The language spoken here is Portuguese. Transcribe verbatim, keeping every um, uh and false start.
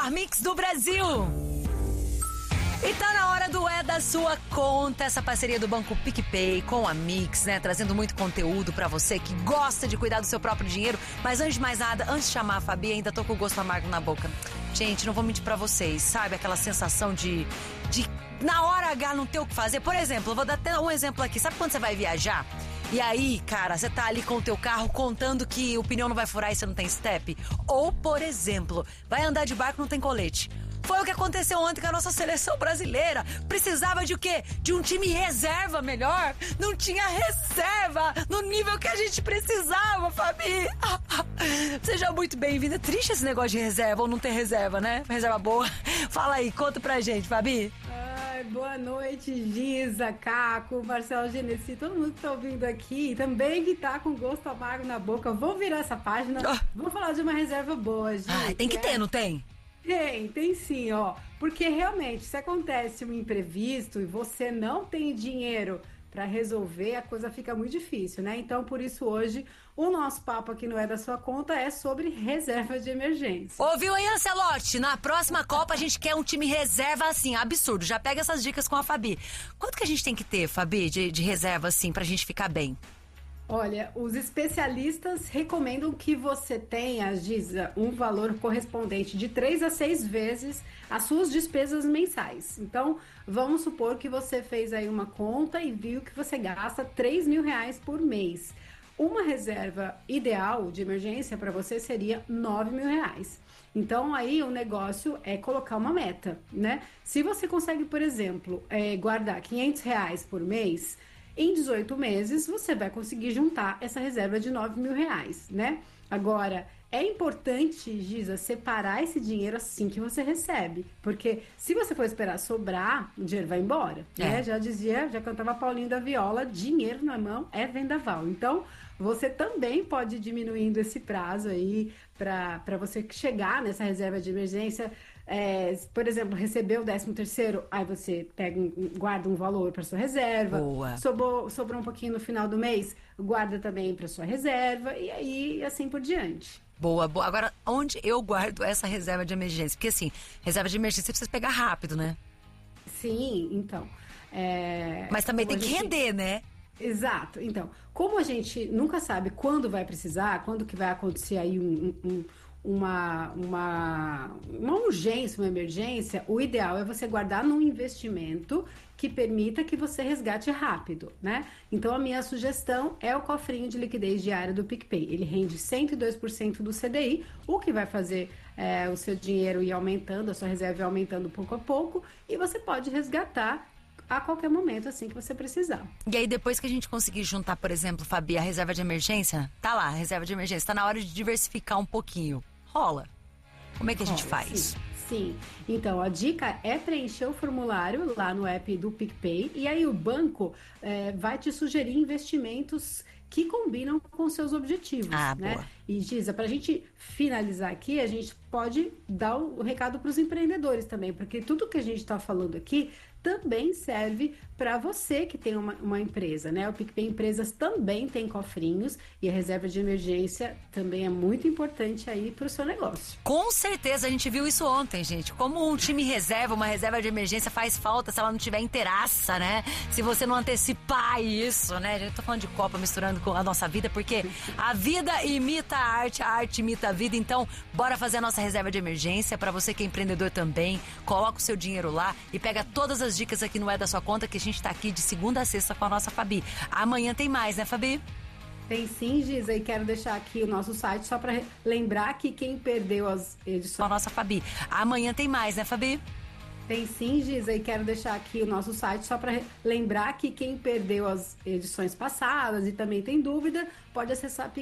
melhor mix do Brasil. E tá na hora do É da Sua Conta, essa parceria do Banco PicPay com a Mix, né? Trazendo muito conteúdo pra você que gosta de cuidar do seu próprio dinheiro. Mas antes de mais nada, antes de chamar a Fabi, ainda tô com o gosto amargo na boca. Gente, não vou mentir pra vocês, sabe? Aquela sensação de, de na hora H não ter o que fazer. Por exemplo, eu vou dar até um exemplo aqui. Sabe quando você vai viajar? E aí, cara, você tá ali com o teu carro contando que o pneu não vai furar e você não tem step? Ou, por exemplo, vai andar de barco e não tem colete? Foi o que aconteceu ontem com a nossa seleção brasileira. Precisava de o quê? De um time reserva melhor? Não tinha reserva no nível que a gente precisava, Fabi. Seja muito bem-vinda. Triste esse negócio de reserva ou não ter reserva, né? Reserva boa. Fala aí, conta pra gente, Fabi. Ai, boa noite, Giza, Caco, Marcelo Genesi, todo mundo que tá ouvindo aqui. Também que tá com gosto amargo na boca. Vou virar essa página. Oh. Vamos falar de uma reserva boa, gente. Ah, tem que ter, é... não tem? Tem, tem sim, ó. Porque realmente, se acontece um imprevisto e você não tem dinheiro para resolver, a coisa fica muito difícil, né? Então, por isso, hoje, o nosso papo aqui no É da Sua Conta é sobre reserva de emergência. Ouviu aí, Ancelotti? Na próxima Copa, a gente quer um time reserva, assim, absurdo. Já pega essas dicas com a Fabi. Quanto que a gente tem que ter, Fabi, de, de reserva, assim, pra gente ficar bem? Olha, os especialistas recomendam que você tenha, Giza, um valor correspondente de três a seis vezes as suas despesas mensais. Então, vamos supor que você fez aí uma conta e viu que você gasta três mil reais por mês. Uma reserva ideal de emergência para você seria nove mil reais. Então, aí o negócio é colocar uma meta, né? Se você consegue, por exemplo, é, guardar quinhentos reais por mês, em dezoito meses, você vai conseguir juntar essa reserva de nove mil reais, né? Agora, é importante, Giza, separar esse dinheiro assim que você recebe. Porque se você for esperar sobrar, o dinheiro vai embora, é. né? Já dizia, já cantava Paulinho da Viola, dinheiro na mão é vendaval. Então, você também pode ir diminuindo esse prazo aí para você chegar nessa reserva de emergência. É, por exemplo, recebeu o décimo terceiro, aí você pega um, guarda um valor para sua reserva. Boa. Sobrou, sobrou um pouquinho no final do mês, guarda também para sua reserva e aí assim por diante. Boa, boa. Agora, onde eu guardo essa reserva de emergência? Porque assim, reserva de emergência você precisa pegar rápido, né? Sim, então. É, Mas também tem que gente... render, né? Exato. Então, como a gente nunca sabe quando vai precisar, quando que vai acontecer aí um, um, uma, uma, uma urgência, uma emergência, o ideal é você guardar num investimento que permita que você resgate rápido, né? Então, a minha sugestão é o cofrinho de liquidez diária do PicPay. Ele rende cento e dois por cento do C D I, o que vai fazer é, o seu dinheiro ir aumentando, a sua reserva ir aumentando pouco a pouco, e você pode resgatar a qualquer momento, assim que você precisar. E aí, depois que a gente conseguir juntar, por exemplo, Fabi, a reserva de emergência, tá lá, a reserva de emergência, tá na hora de diversificar um pouquinho. Rola. Como é que a gente Rola, faz? Sim. Sim, então a dica é preencher o formulário lá no app do PicPay e aí o banco é, vai te sugerir investimentos que combinam com seus objetivos, ah, né? Boa. E Giza, para a gente finalizar aqui, a gente pode dar o recado para os empreendedores também, porque tudo que a gente está falando aqui também serve para você que tem uma, uma empresa, né? O PicPay Empresas também tem cofrinhos e a reserva de emergência também é muito importante aí para o seu negócio. Com certeza, a gente viu isso ontem, gente. Como um time reserva, uma reserva de emergência faz falta se ela não tiver inteiraça, né? Se você não antecipar isso, né? Eu tô falando de Copa misturando com a nossa vida, porque a vida imita a arte, a arte imita a vida. Então, bora fazer a nossa reserva de emergência. Para você que é empreendedor também, coloca o seu dinheiro lá e pega todas as dicas aqui no É da Sua Conta, que a gente tá aqui de segunda a sexta com a nossa Fabi. Amanhã tem mais, né, Fabi? Tem sim, Giza, e quero deixar aqui o nosso site só para lembrar que quem perdeu as edições... Com a nossa Fabi. Amanhã tem mais, né, Fabi? Tem sim, Giza, e quero deixar aqui o nosso site só para lembrar que quem perdeu as edições passadas e também tem dúvida, pode acessar